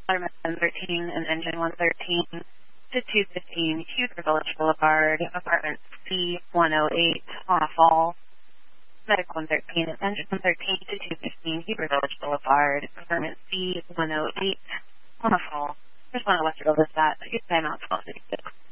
Waterman 13 and Engine 113 to 215 Huber Village Boulevard, apartment C108 on a fall. Medic 113 and Engine 113 to 215 Huber Village Boulevard, apartment C108 on a fall. Just want to let you know that. Your timeout's 12:56.